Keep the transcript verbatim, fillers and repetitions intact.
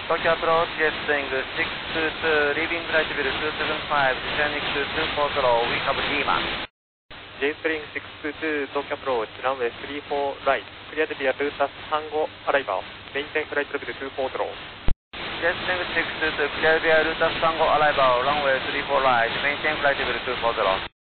Tokyo approach, Jetwing six two two, leaving flight level two seven five, descending to two four zero, we have Lima. Jetwing six two two, Tokyo approach, runway three four right, clear the via Lutas Tango, arrival, maintain flight level two four zero. Jetwing six two two, clear via Lutas Tango, arrival, runway three four right, maintain flight level two four zero.